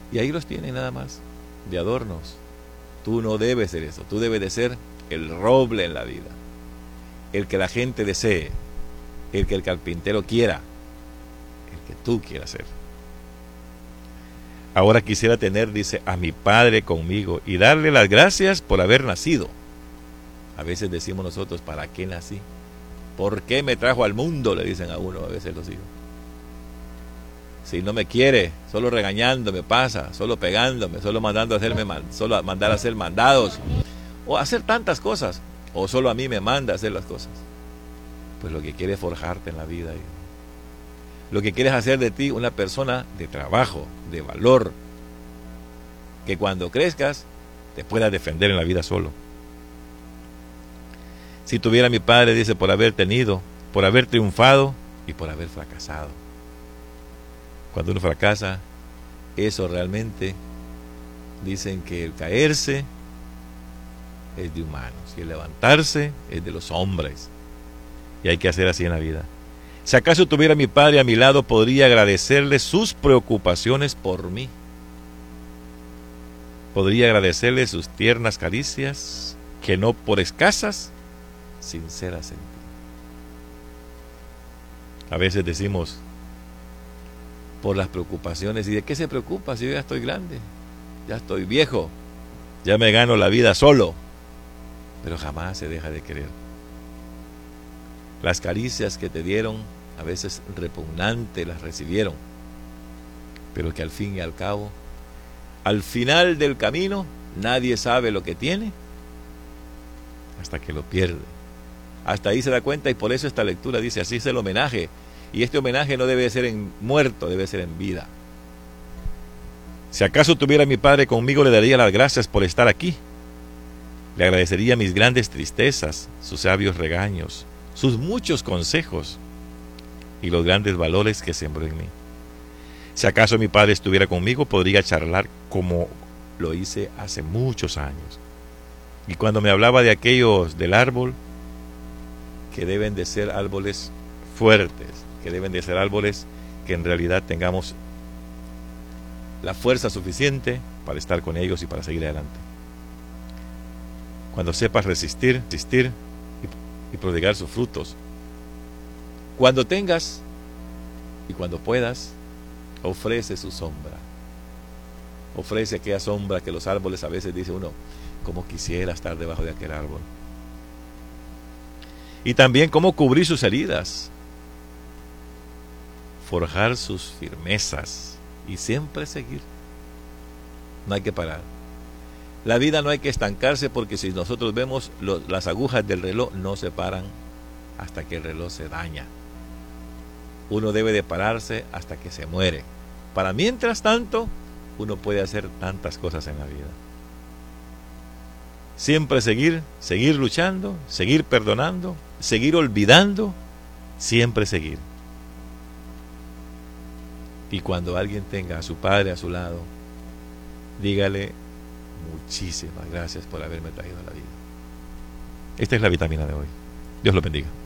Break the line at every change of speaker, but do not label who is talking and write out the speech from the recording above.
Y ahí los tienen nada más, de adornos. Tú no debes ser eso, tú debes de ser el roble en la vida, el que la gente desee, el que el carpintero quiera, el que tú quieras ser. Ahora quisiera tener, dice, a mi padre conmigo y darle las gracias por haber nacido. A veces decimos nosotros, ¿para qué nací? ¿Por qué me trajo al mundo? Le dicen a uno a veces los hijos. Si no me quiere, solo regañándome pasa, solo pegándome, solo mandando a hacerme solo a mandar a hacer mandados, o hacer tantas cosas, o solo a mí me manda a hacer las cosas. Pues lo que quiere es forjarte en la vida, hijo. Lo que quiere es hacer de ti una persona de trabajo, de valor, que cuando crezcas te puedas defender en la vida solo. Si tuviera a mi padre, dice, por haber tenido, por haber triunfado y por haber fracasado. Cuando uno fracasa, eso realmente, dicen que el caerse es de humanos y el levantarse es de los hombres. Y hay que hacer así en la vida. Si acaso tuviera a mi padre a mi lado, podría agradecerle sus preocupaciones por mí. Podría agradecerle sus tiernas caricias, que no por escasas, sinceras sentí. A veces decimos, por las preocupaciones, ¿y de qué se preocupa si yo ya estoy grande? Ya estoy viejo, ya me gano la vida solo. Pero jamás se deja de querer. Las caricias que te dieron, a veces repugnante las recibieron, pero que al fin y al cabo, al final del camino, nadie sabe lo que tiene hasta que lo pierde. Hasta ahí se da cuenta, y por eso esta lectura dice, así es el homenaje. Y este homenaje no debe ser en muerto, debe ser en vida. Si acaso tuviera a mi padre conmigo, le daría las gracias por estar aquí. Le agradecería mis grandes tristezas, sus sabios regaños, sus muchos consejos y los grandes valores que sembró en mí. Si acaso mi padre estuviera conmigo, podría charlar como lo hice hace muchos años. Y cuando me hablaba de aquellos del árbol, que deben de ser árboles fuertes, que deben de ser árboles que en realidad tengamos la fuerza suficiente para estar con ellos y para seguir adelante. Cuando sepas resistir y prodigar sus frutos. Cuando tengas y cuando puedas, ofrece su sombra. Ofrece aquella sombra que los árboles, a veces dice uno, como quisiera estar debajo de aquel árbol. Y también cómo cubrir sus heridas, forjar sus firmezas y siempre seguir. No hay que parar. La vida no hay que estancarse, porque si nosotros vemos las agujas del reloj no se paran hasta que el reloj se daña. Uno debe de pararse hasta que se muere. Para mientras tanto, uno puede hacer tantas cosas en la vida. Siempre seguir luchando, seguir perdonando, seguir olvidando, siempre seguir. Y cuando alguien tenga a su padre a su lado, dígale, muchísimas gracias por haberme traído a la vida. Esta es la vitamina de hoy. Dios lo bendiga.